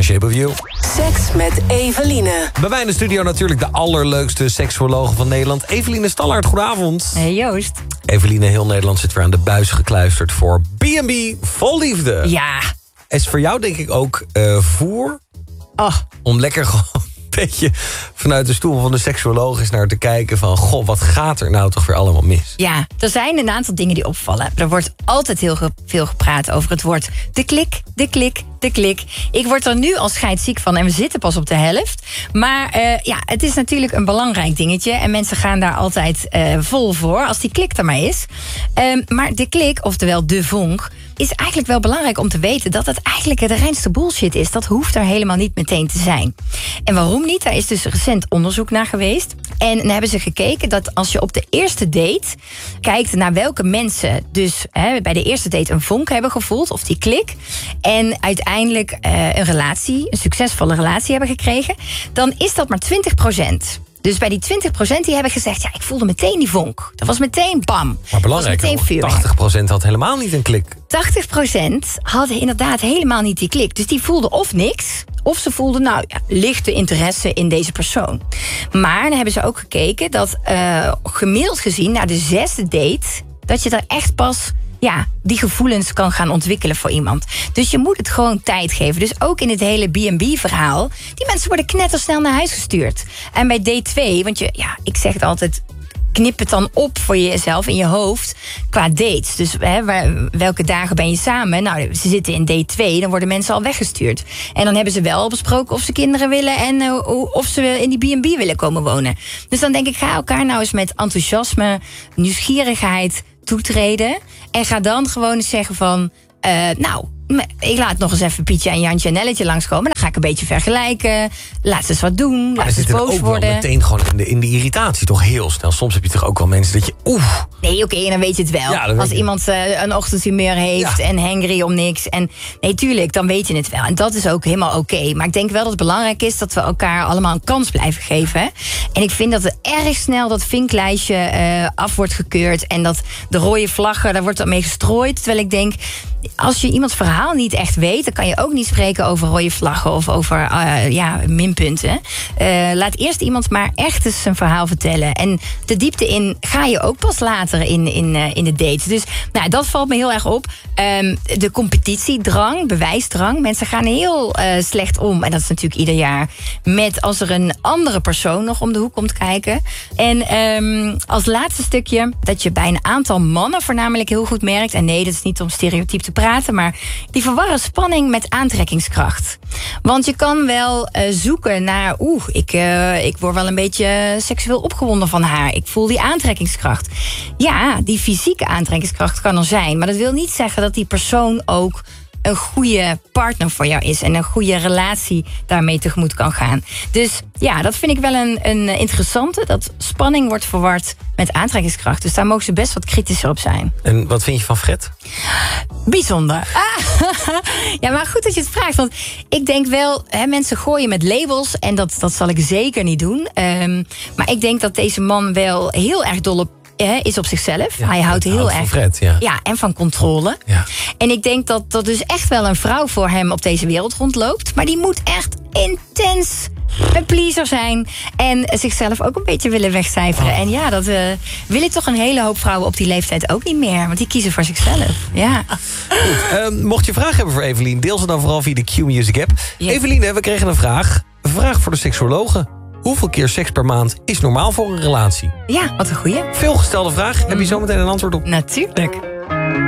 Shape of You. Seks met Eveline. Bij mij in de studio natuurlijk de allerleukste seksuologe van Nederland. Eveline Stallaert, goedenavond. Hey Joost. Eveline, heel Nederland zit weer aan de buis gekluisterd voor B&B Vol Liefde. Ja. Is voor jou denk ik ook voer om lekker gewoon een beetje vanuit de stoel van de seksuoloog eens naar te kijken van... goh, wat gaat er nou toch weer allemaal mis? Ja, er zijn een aantal dingen die opvallen. Er wordt altijd heel veel gepraat over het woord de klik, de klik, de klik. Ik word er nu al scheidsziek van en we zitten pas op de helft. Maar het is natuurlijk een belangrijk dingetje. En mensen gaan daar altijd vol voor als die klik er maar is. Maar de klik, oftewel de vonk, is eigenlijk wel belangrijk om te weten dat het eigenlijk de reinste bullshit is. Dat hoeft er helemaal niet meteen te zijn. En waarom niet? Daar is dus recent onderzoek naar geweest. En dan hebben ze gekeken dat als je op de eerste date kijkt naar welke mensen dus bij de eerste date een vonk hebben gevoeld, of die klik, en uiteindelijk een succesvolle relatie hebben gekregen, dan is dat maar 20%. Dus bij die 20% die hebben gezegd, ja, ik voelde meteen die vonk. Dat was meteen bam. Maar belangrijk, dat was meteen 80% had helemaal niet een klik. 80% hadden inderdaad helemaal niet die klik. Dus die voelden of niks, of ze voelden lichte interesse in deze persoon. Maar dan hebben ze ook gekeken dat gemiddeld gezien na de 6e date, dat je daar echt pas die gevoelens kan gaan ontwikkelen voor iemand. Dus je moet het gewoon tijd geven. Dus ook in het hele B&B-verhaal, die mensen worden knettersnel naar huis gestuurd. En bij date 2, want ik zeg het altijd, knip het dan op voor jezelf in je hoofd qua dates. Dus welke dagen ben je samen? Nou, ze zitten in date 2, dan worden mensen al weggestuurd. En dan hebben ze wel besproken of ze kinderen willen en of ze in die B&B willen komen wonen. Dus dan denk ik, ga elkaar nou eens met enthousiasme, nieuwsgierigheid toetreden. En ga dan gewoon eens zeggen van, ik laat nog eens even Pietje en Jantje en Nelletje langskomen. Dan ga ik een beetje vergelijken. Laat ze eens wat doen. Laat ze eens boos worden. Wel meteen gewoon in de irritatie toch heel snel. Soms heb je toch ook wel mensen dat je Nee, oké, dan weet je het wel. Ja, als iemand een ochtendhumeur heeft en hangry om niks. En nee, tuurlijk, dan weet je het wel. En dat is ook helemaal oké. Maar ik denk wel dat het belangrijk is dat we elkaar allemaal een kans blijven geven. En ik vind dat er erg snel dat vinklijstje af wordt gekeurd. En dat de rode vlaggen, daar wordt mee gestrooid. Terwijl ik denk, als je iemands verhaal niet echt weet, dan kan je ook niet spreken over rode vlaggen of over minpunten. Laat eerst iemand maar echt eens zijn verhaal vertellen. En de diepte in ga je ook pas later in de date. Dus dat valt me heel erg op. De competitiedrang, bewijsdrang. Mensen gaan heel slecht om. En dat is natuurlijk ieder jaar. Met als er een andere persoon nog om de hoek komt kijken. En als laatste stukje, dat je bij een aantal mannen voornamelijk heel goed merkt. En nee, dat is niet om stereotyp te praten, maar die verwarren spanning met aantrekkingskracht. Want je kan wel zoeken naar, ik word wel een beetje seksueel opgewonden van haar. Ik voel die aantrekkingskracht. Ja, die fysieke aantrekkingskracht kan er zijn. Maar dat wil niet zeggen dat die persoon ook een goede partner voor jou is. En een goede relatie daarmee tegemoet kan gaan. Dus dat vind ik wel een interessante. Dat spanning wordt verward met aantrekkingskracht. Dus daar mogen ze best wat kritischer op zijn. En wat vind je van Fred? Bijzonder. Ja, maar goed dat je het vraagt. Want ik denk wel, mensen gooien met labels. En dat zal ik zeker niet doen. Maar ik denk dat deze man wel heel erg dol op is op zichzelf. Hij houdt heel erg van Fred, en van controle. Ja. En ik denk dat er dus echt wel een vrouw voor hem op deze wereld rondloopt. Maar die moet echt intens een pleaser zijn en zichzelf ook een beetje willen wegcijferen. En dat willen toch een hele hoop vrouwen op die leeftijd ook niet meer. Want die kiezen voor zichzelf. Ja. Goed, mocht je vragen hebben voor Eveline, deel ze dan vooral via de Q-Music app. Ja. Eveline, we kregen een vraag. Een vraag voor de seksuologen. Hoeveel keer seks per maand is normaal voor een relatie? Ja, wat een goeie. Veelgestelde vraag. Heb je zometeen een antwoord op? Natuurlijk.